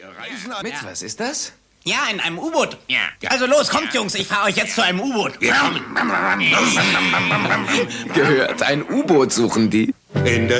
Reisen an... Mit was ist das? Ja, in einem U-Boot. Ja. Also los, kommt, Jungs, ich fahre euch jetzt zu einem U-Boot. Gehört, ein U-Boot suchen die. In der